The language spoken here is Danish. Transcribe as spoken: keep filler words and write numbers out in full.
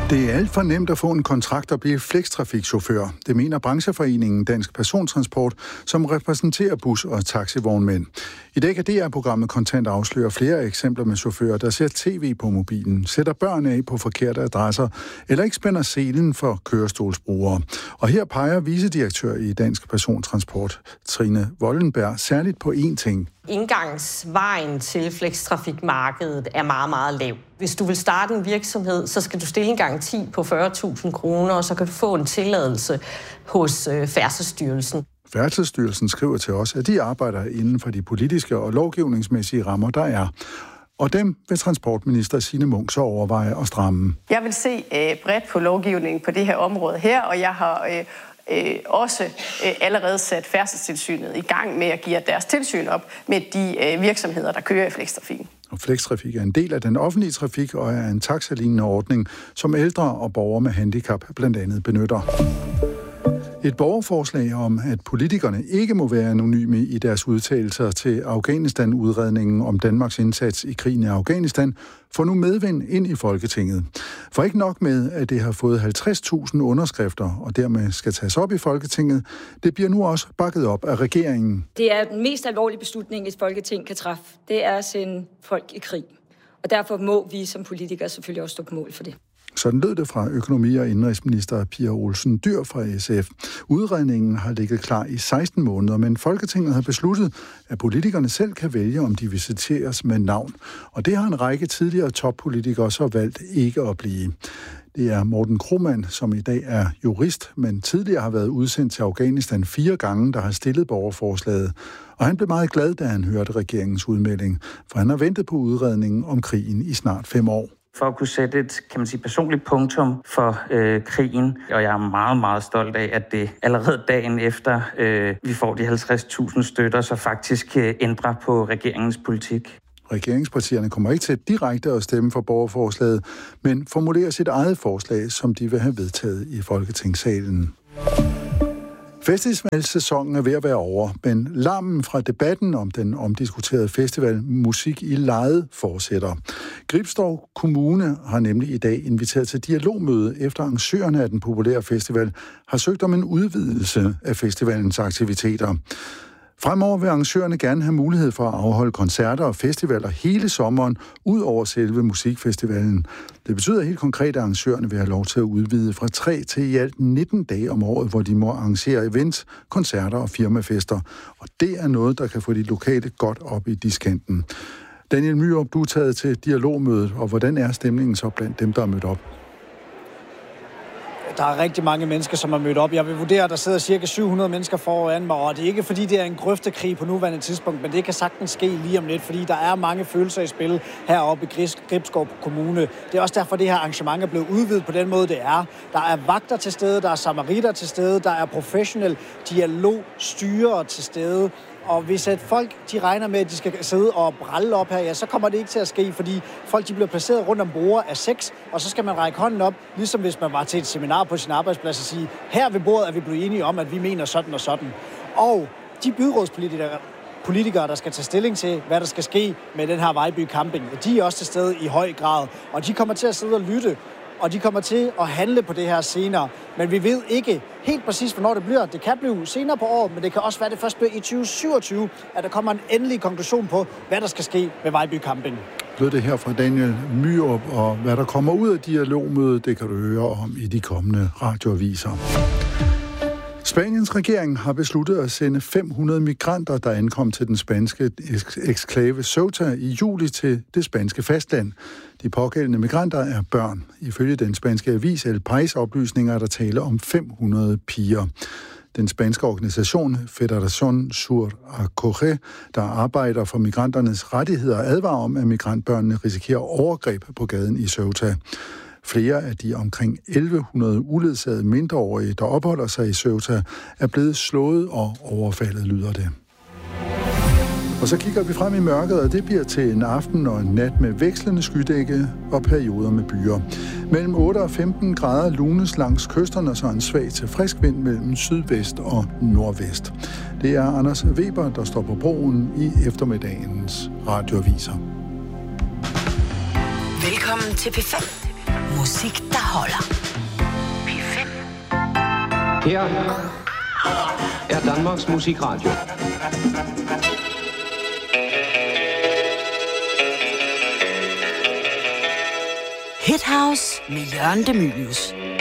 Det er alt for nemt at få en kontrakt og blive flextrafikchauffør. Det mener brancheforeningen Dansk Persontransport, som repræsenterer bus- og taxivognmænd. I dag kan D R-programmet Kontant afsløre flere eksempler med chauffører, der ser tv på mobilen, sætter børn af på forkerte adresser, eller ikke spænder selen for kørestolsbrugere. Og her peger vicedirektør i Dansk Persontransport, Trine Wollenberg, særligt på én ting. Indgangsvejen til flextrafikmarkedet er meget, meget lav. Hvis du vil starte en virksomhed, så skal du stille en garanti på fyrre tusind kroner, og så kan du få en tilladelse hos øh, Færdselsstyrelsen. Færdselsstyrelsen skriver til os, at de arbejder inden for de politiske og lovgivningsmæssige rammer, der er. Og dem vil transportminister Signe Munk så overveje at stramme. Jeg vil se øh, bredt på lovgivningen på det her område her, og jeg har øh, øh, også øh, allerede sat Færdselstilsynet i gang med at give deres tilsyn op med de øh, virksomheder, der kører i flextrafikken. Og flextrafik er en del af den offentlige trafik og er en taxalignende ordning, som ældre og borgere med handicap blandt andet benytter. Et borgerforslag om, at politikerne ikke må være anonyme i deres udtalelser til Afghanistan-udredningen om Danmarks indsats i krigen i Afghanistan, får nu medvind ind i Folketinget. For ikke nok med, at det har fået halvtreds tusind underskrifter og dermed skal tages op i Folketinget, det bliver nu også bakket op af regeringen. Det er den mest alvorlige beslutning, et Folketing kan træffe. Det er at sende folk i krig. Og derfor må vi som politikere selvfølgelig også stå på mål for det. Sådan lød det fra økonomi- og indenrigsminister Pia Olsen Dyhr fra S F. Udredningen har ligget klar i seksten måneder, men Folketinget har besluttet, at politikerne selv kan vælge, om de visiteres med navn. Og det har en række tidligere toppolitikere så valgt ikke at blive. Det er Morten Kromann, som i dag er jurist, men tidligere har været udsendt til Afghanistan fire gange, der har stillet borgerforslaget. Og han blev meget glad, da han hørte regeringens udmelding, for han har ventet på udredningen om krigen i snart fem år. For at kunne sætte et, kan man sige, personligt punktum for øh, krigen. Og jeg er meget, meget stolt af, at det allerede dagen efter, øh, vi får de halvtreds tusind støtter, så faktisk øh, ændrer på regeringens politik. Regeringspartierne kommer ikke til direkte at stemme for borgerforslaget, men formulerer sit eget forslag, som de vil have vedtaget i Folketingssalen. Festivalsæsonen er ved at være over, men larmen fra debatten om den omdiskuterede festival Musik i Lejet fortsætter. Gribskov Kommune har nemlig i dag inviteret til dialogmøde, efter arrangørerne af den populære festival har søgt om en udvidelse af festivalens aktiviteter. Fremover vil arrangørerne gerne have mulighed for at afholde koncerter og festivaler hele sommeren, ud over selve musikfestivalen. Det betyder helt konkret, at arrangørerne vil have lov til at udvide fra tre til i alt nitten dage om året, hvor de må arrangere events, koncerter og firmafester. Og det er noget, der kan få de lokale godt op i diskanten. Daniel Myrup, du er taget til dialogmødet, og hvordan er stemningen så blandt dem, der er mødt op? Der er rigtig mange mennesker, som er mødt op. Jeg vil vurdere, at der sidder cirka syv hundrede mennesker foran mig, og det er ikke fordi, det er en grøftekrig på nuværende tidspunkt, men det kan sagtens ske lige om lidt, fordi der er mange følelser i spil heroppe i Gribskov Kommune. Det er også derfor, det her arrangement er blevet udvidet på den måde, det er. Der er vagter til stede, der er samaritter til stede, der er professionel dialogstyrere til stede. Og hvis at folk de regner med, at de skal sidde og bralle op her, ja, så kommer det ikke til at ske, fordi folk de bliver placeret rundt om bordet af seks, og så skal man række hånden op, ligesom hvis man var til et seminar på sin arbejdsplads og sige, her ved bordet er vi blevet enige om, at vi mener sådan og sådan. Og de byrådspolitikere, politikere, der skal tage stilling til, hvad der skal ske med den her Vejby Camping, de er også til stede i høj grad, og de kommer til at sidde og lytte, og de kommer til at handle på det her senere. Men vi ved ikke helt præcis, hvornår det bliver. Det kan blive senere på året, men det kan også være, det først bliver i tyve syvogtyve, at der kommer en endelig konklusion på, hvad der skal ske med Vejby Camping. Lød det her fra Daniel Myrup, og hvad der kommer ud af dialogmødet, det kan du høre om i de kommende radioaviser. Spaniens regering har besluttet at sende fem hundrede migranter, der ankom til den spanske eksklave Ceuta i juli til det spanske fastland. De pågældende migranter er børn. Ifølge den spanske avis El País oplysninger er der tale om fem hundrede piger. Den spanske organisation Federación Sur Acoge, der arbejder for migranternes rettigheder, advarer om, at migrantbørnene risikerer overgreb på gaden i Ceuta. Flere af de omkring elleve hundrede uledsagede mindreårige, der opholder sig i Ceuta, er blevet slået og overfaldet, lyder det. Og så kigger vi frem i mørket, og det bliver til en aften og en nat med vekslende skydække og perioder med byer. Mellem otte og femten grader lunes langs kysterne, så en svag til frisk vind mellem sydvest og nordvest. Det er Anders Weber, der står på broen i eftermiddagens radioaviser. Velkommen til P fem. Musik, der holder. P fem. Her er Danmarks Musikradio. Hit House med Jørgen De Mylius.